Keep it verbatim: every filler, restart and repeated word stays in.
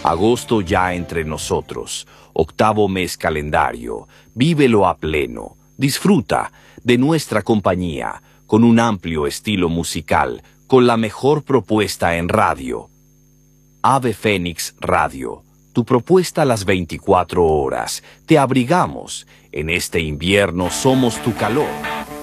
Agosto ya entre nosotros, octavo mes calendario, vívelo a pleno, disfruta de nuestra compañía, con un amplio estilo musical, con la mejor propuesta en radio. Ave Fénix Radio, tu propuesta a las veinticuatro horas, te abrigamos, en este invierno somos tu calor.